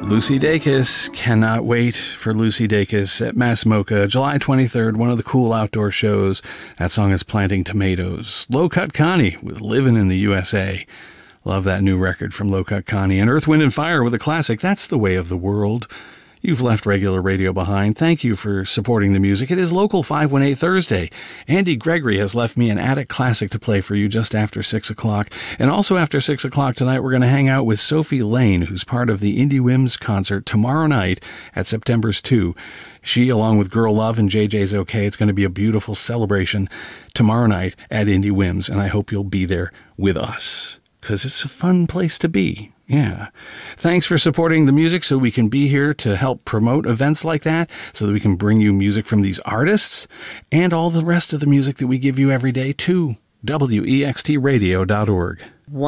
Lucy Dacus. Cannot wait for Lucy Dacus at Massimoka, July 23rd, one of the cool outdoor shows. That song is Planting Tomatoes. Low Cut Connie with Livin' in the USA. Love that new record from Low Cut Connie. And Earth, Wind & Fire with a classic, That's the Way of the World. You've left regular radio behind. Thank you for supporting the music. It is Local 518 Thursday. Andy Gregory has left me an attic classic to play for you just after 6 o'clock. And also after 6 o'clock tonight, we're going to hang out with Sophie Lane, who's part of the Indie Whims concert tomorrow night at September's 2. She, along with Girl Love and JJ's OK, it's going to be a beautiful celebration tomorrow night at Indie Whims, and I hope you'll be there with us, because it's a fun place to be. Yeah. Thanks for supporting the music so we can be here to help promote events like that, so that we can bring you music from these artists and all the rest of the music that we give you every day to WEXTradio.org.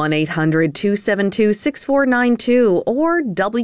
1-800-272-6492 or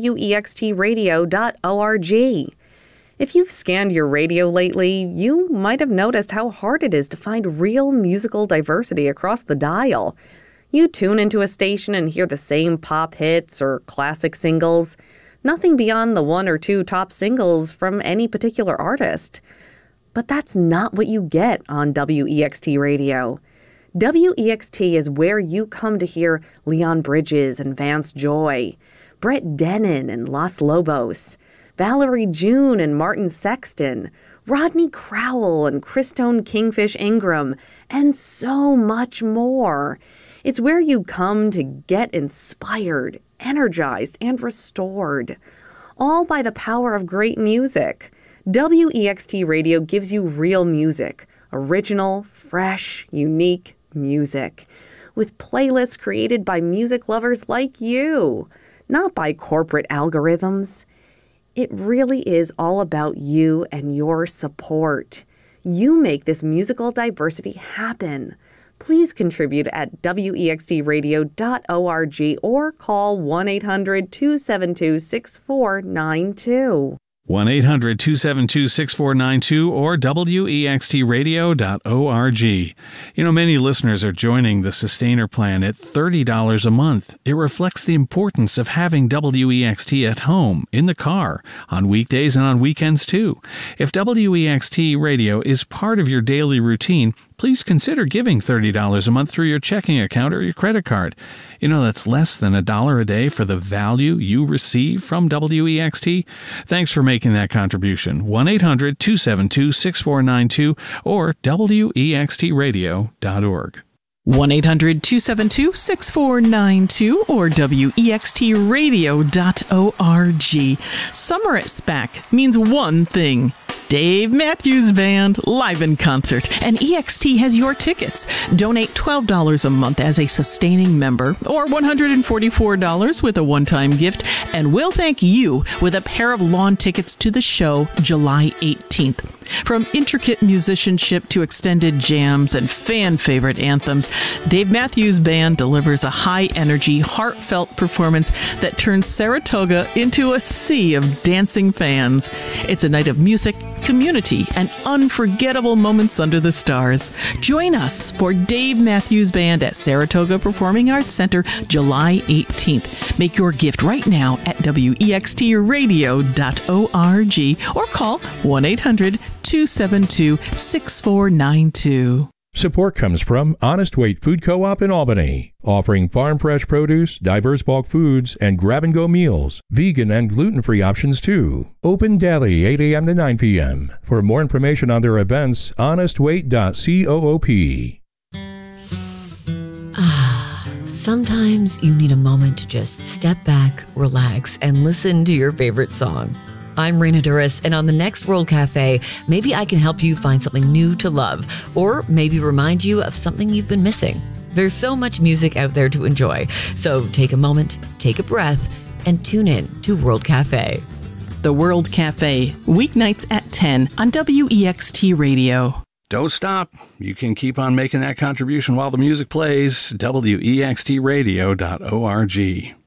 WEXTradio.org. If you've scanned your radio lately, you might have noticed how hard it is to find real musical diversity across the dial. You tune into a station and hear the same pop hits or classic singles, nothing beyond the one or two top singles from any particular artist. But that's not what you get on WEXT Radio. WEXT is where you come to hear Leon Bridges and Vance Joy, Brett Dennen and Los Lobos, Valerie June and Martin Sexton, Rodney Crowell and Christone Kingfish Ingram, and so much more. It's where you come to get inspired, energized, and restored. All by the power of great music. WEXT Radio gives you real music, original, fresh, unique music, with playlists created by music lovers like you, not by corporate algorithms. It really is all about you and your support. You make this musical diversity happen. Please contribute at WEXTradio.org or call 1-800-272-6492. 1-800-272-6492 or WEXTradio.org. You know, many listeners are joining the Sustainer Plan at $30 a month. It reflects the importance of having WEXT at home, in the car, on weekdays and on weekends too. If WEXT Radio is part of your daily routine, please consider giving $30 a month through your checking account or your credit card. You know, that's less than $1 a day for the value you receive from WEXT. Thanks for making that contribution. 1-800-272-6492 or WEXTradio.org. 1-800-272-6492 or WEXTradio.org. Summer at SPAC means one thing: Dave Matthews Band live in concert, and EXT has your tickets. Donate $12 a month as a sustaining member or $144 with a one-time gift, and we'll thank you with a pair of lawn tickets to the show July 18th. From intricate musicianship to extended jams and fan-favorite anthems, Dave Matthews Band delivers a high-energy, heartfelt performance that turns Saratoga into a sea of dancing fans. It's a night of music, community, and unforgettable moments under the stars. Join us for Dave Matthews Band at Saratoga Performing Arts Center, July 18th. Make your gift right now at WEXTradio.org or call 1-800-272-6492. Support comes from Honest Weight Food Co-op in Albany, offering farm fresh produce, diverse bulk foods, and grab-and-go meals. Vegan and gluten-free options too. Open daily 8 a.m. to 9 p.m. For more information on their events, honestweight.coop. Sometimes you need a moment to just step back, relax, and listen to your favorite song. I'm Raina Duras, and on the next World Cafe, maybe I can help you find something new to love, or maybe remind you of something you've been missing. There's so much music out there to enjoy, so take a moment, take a breath, and tune in to World Cafe. The World Cafe, weeknights at 10 on WEXT Radio. Don't stop. You can keep on making that contribution while the music plays. WEXTradio.org.